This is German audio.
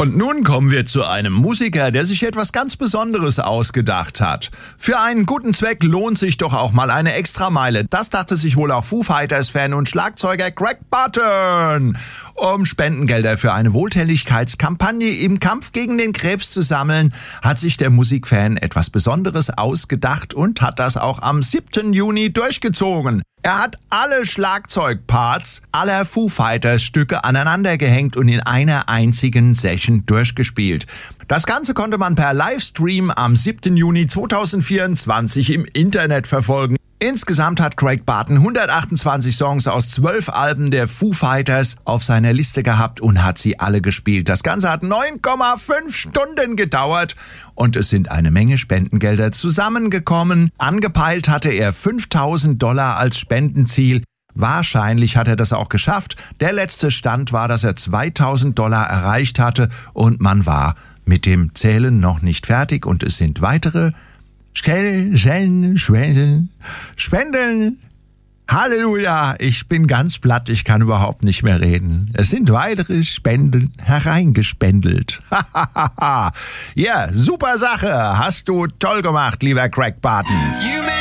Und nun kommen wir zu einem Musiker, der sich etwas ganz Besonderes ausgedacht hat. Für einen guten Zweck lohnt sich doch auch mal eine Extrameile. Das dachte sich wohl auch Foo Fighters-Fan und Schlagzeuger Greg Barton. Um Spendengelder für eine Wohltätigkeitskampagne im Kampf gegen den Krebs zu sammeln, hat sich der Musikfan etwas Besonderes ausgedacht und hat das auch am 7. Juni durchgezogen. Er hat alle Schlagzeugparts aller Foo Fighters Stücke aneinander gehängt und in einer einzigen Session durchgespielt. Das Ganze konnte man per Livestream am 7. Juni 2024 im Internet verfolgen. Insgesamt hat Greg Barton 128 Songs aus 12 Alben der Foo Fighters auf seiner Liste gehabt und hat sie alle gespielt. Das Ganze hat 9,5 Stunden gedauert und es sind eine Menge Spendengelder zusammengekommen. Angepeilt hatte er $5.000 als Spendenziel. Wahrscheinlich hat er das auch geschafft. Der letzte Stand war, dass er $2.000 erreicht hatte und man war mit dem Zählen noch nicht fertig und es sind weitere Spenden. Halleluja, ich bin ganz platt, ich kann überhaupt nicht mehr reden. Es sind weitere Spenden hereingespendelt. Ja, super Sache, hast du toll gemacht, lieber Greg Barton.